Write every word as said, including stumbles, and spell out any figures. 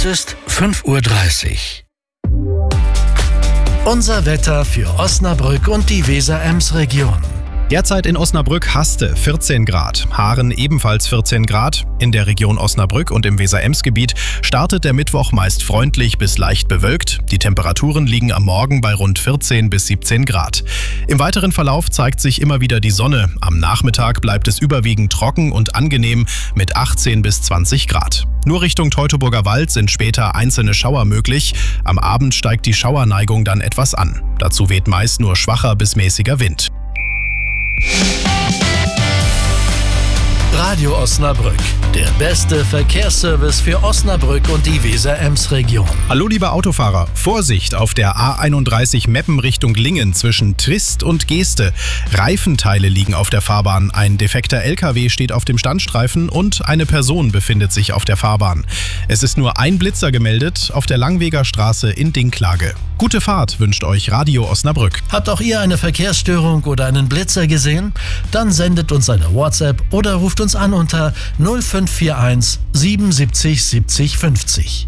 Es ist fünf Uhr dreißig. Unser Wetter für Osnabrück und die Weser-Ems-Region. Derzeit in Osnabrück Haste vierzehn Grad, Haaren ebenfalls vierzehn Grad. In der Region Osnabrück und im Weser-Ems-Gebiet startet der Mittwoch meist freundlich bis leicht bewölkt. Die Temperaturen liegen am Morgen bei rund vierzehn bis siebzehn Grad. Im weiteren Verlauf zeigt sich immer wieder die Sonne. Am Nachmittag bleibt es überwiegend trocken und angenehm mit achtzehn bis zwanzig Grad. Nur Richtung Teutoburger Wald sind später einzelne Schauer möglich. Am Abend steigt die Schauerneigung dann etwas an. Dazu weht meist nur schwacher bis mäßiger Wind. Radio Osnabrück, der beste Verkehrsservice für Osnabrück und die Weser-Ems-Region. Hallo liebe Autofahrer, Vorsicht auf der A einunddreißig Meppen Richtung Lingen zwischen Trist und Geeste. Reifenteile liegen auf der Fahrbahn, ein defekter L K W steht auf dem Standstreifen und eine Person befindet sich auf der Fahrbahn. Es ist nur ein Blitzer gemeldet auf der Langweger Straße in Dinklage. Gute Fahrt wünscht euch Radio Osnabrück. Habt auch ihr eine Verkehrsstörung oder einen Blitzer gesehen? Dann sendet uns eine WhatsApp oder ruft uns an unter null fünf vier eins siebenundsiebzig siebzig fünfzig.